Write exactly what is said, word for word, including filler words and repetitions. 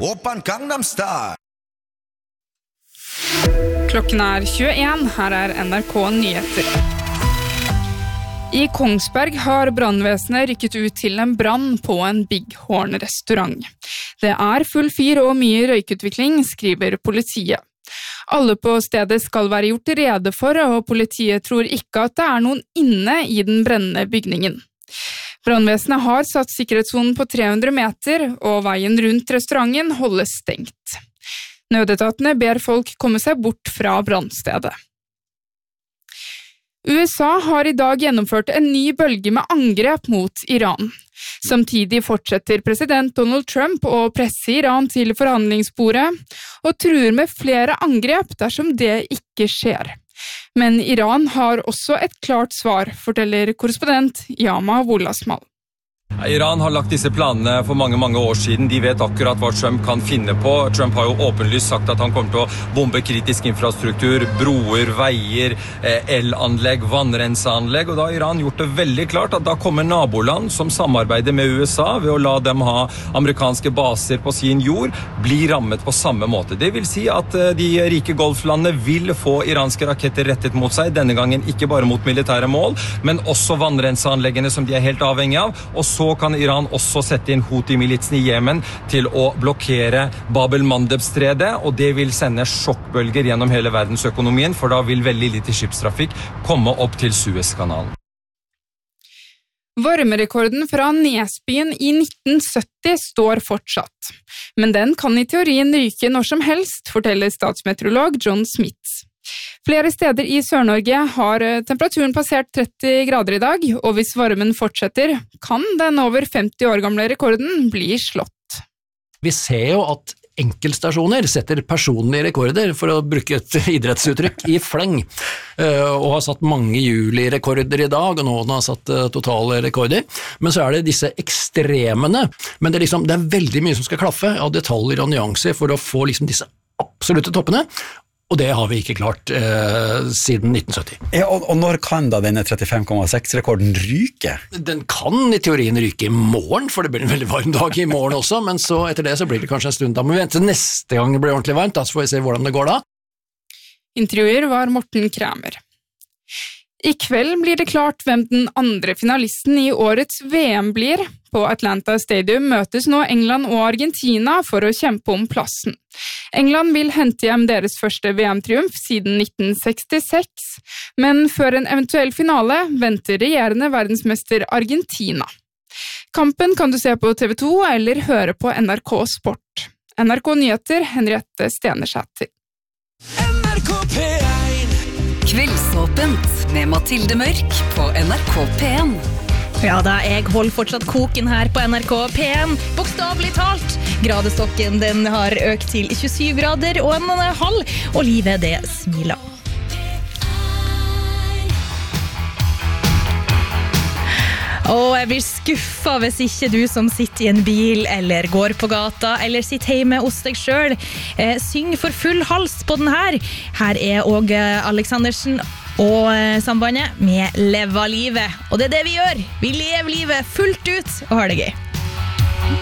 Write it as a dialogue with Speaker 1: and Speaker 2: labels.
Speaker 1: Oppan Gangnam Style.
Speaker 2: Klokken er tjueen, her er N R K Nyheter. I Kongsberg har brandvesenet rykket ut til en brann på en Big Horn-restaurant. Det er full fyr og mye røykutvikling, skriver politiet. Alle på stedet skal være gjort rede for, og politiet tror ikke at det er noen inne i den brennende bygningen. Brandvesenet har satt sikkerhetssonen på tre hundre meter, og veien rundt restauranten holdes stengt. Nødetatene ber folk komme seg bort fra brannstedet. U S A har i dag gjennomført en ny bølge med angrep mot Iran. Samtidig fortsetter president Donald Trump å presse Iran til forhandlingsbordet, og truer med flere angrep dersom det ikke skjer. Men Iran har også et klart svar, forteller korrespondent Yama Wolasmal.
Speaker 3: Iran har lagt disse planene for mange, mange år siden. De vet akkurat hva Trump kan finne på. Trump har jo åpenlyst sagt at han kommer til å bombe kritisk infrastruktur, broer, veier, elanlegg, vannrenseanlegg. Og da har Iran gjort det veldig klart at da kommer naboland som samarbeider med U S A ved å la dem ha amerikanske baser på sin jord, bli rammet på samme måte. Det vil si at de rike golflandene vil få iranske raketter rettet mot seg, denne gangen ikke bare mot militære mål, men også vannrenseanleggene som de er helt avhengig av, og så Så kan Iran også sette inn Houthi-militsen i Jemen til å blokkere Bab-el-Mandeb-stredet, og det vil sende sjokkbølger gjennom hele verdensøkonomien, for da vil veldig lite skipstrafikk komme opp til Suezkanalen.
Speaker 2: Varmerekorden fra Nesbyen i nitten sytti står fortsatt. Men den kan i teorien ryke når som helst, forteller statsmeteorolog John Smith. Flere steder i Sør-Norge har temperaturen passert tretti grader i dag, og hvis varmen fortsetter, kan den over femti år gamle rekorden bli slått.
Speaker 4: Vi ser jo at enkeltstasjoner setter personlige rekorder, for å bruke et idrettsuttrykk, i fleng, og har satt mange julirekorder i dag, og noen har satt totale rekorder. Men så er det disse ekstremene, men det er, liksom, det er veldig mye som skal klaffe av detaljer og nyanser for å få liksom disse absolutte toppene, og det har vi ikke klart eh, siden nitten sytti.
Speaker 5: Ja, og, og når kan da denne trettifem komma seks-rekorden ryke?
Speaker 4: Den kan i teorien ryke i morgen, for det blir en veldig varm dag i morgen også, men så etter det så blir det kanskje en stund. Da må vi vente neste gang det blir ordentlig varmt, da så får vi se hvordan det går da.
Speaker 2: Intervjuer var Morten Kramer. I kveld blir det klart hvem den andre finalisten i årets V M blir. På Atlanta Stadium møtes nå England og Argentina for å kjempe om plassen. England vil hente hjem deres første V M-triumf siden nitten sekstiseks, men før en eventuell finale venter regjerende verdensmester Argentina. Kampen kan du se på T V to eller høre på N R K Sport. N R K Nyheter, Henriette Stenersæter.
Speaker 6: N R K P én Kveldsåpent med Mathilde Mørk på N R K P én.
Speaker 7: Ja da, jeg holder fortsatt koken her på N R K P én, bokstavlig talt. Gradestokken den har økt til tjuesyv grader og en halv, og livet det smiler. Og jeg blir skuffa hvis ikke du som sitter i en bil eller går på gata eller sitter hjemme hos deg selv eh, syng for full hals på den her. Her er også Aleksandersen og eh, sambandet med Leva livet. Og det er det vi gjør. Vi lever livet fullt ut og har det gøy.